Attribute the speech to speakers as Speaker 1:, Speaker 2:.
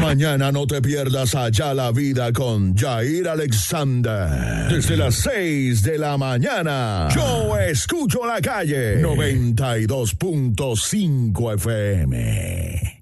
Speaker 1: Mañana no te pierdas Allá la Vida con Jair Alexander. Desde las 6 de la mañana. Yo escucho la calle. 92.5 FM.